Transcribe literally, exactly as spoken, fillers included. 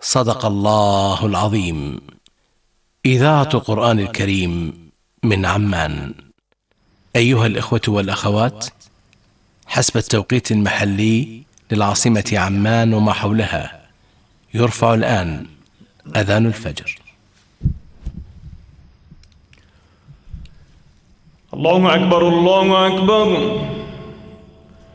صدق الله العظيم. إذاعة قرآن الكريم من عمان. أيها الإخوة والأخوات، حسب التوقيت المحلي للعاصمة عمان وما حولها، يرفع الآن أذان الفجر. الله أكبر الله أكبر.